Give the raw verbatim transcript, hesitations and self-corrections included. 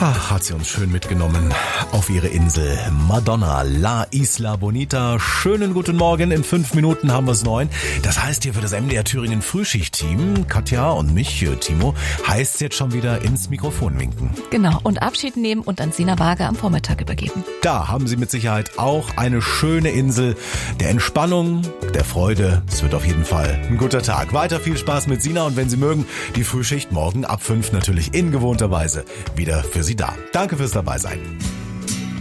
Ach, hat sie uns schön mitgenommen auf ihre Insel. Madonna, La Isla Bonita. Schönen guten Morgen. In fünf Minuten haben wir es neun. Das heißt hier für das M D R Thüringen Frühschicht-Team, Katja und mich, Timo, heißt jetzt schon wieder ins Mikrofon winken. Genau, und Abschied nehmen und an Sina Waage am Vormittag übergeben. Da haben Sie mit Sicherheit auch eine schöne Insel der Entspannung, der Freude. Es wird auf jeden Fall ein guter Tag. Weiter viel Spaß mit Sina und wenn Sie mögen, die Frühschicht morgen ab fünf natürlich in gewohnter Weise wieder für Sie da. Danke fürs Dabeisein.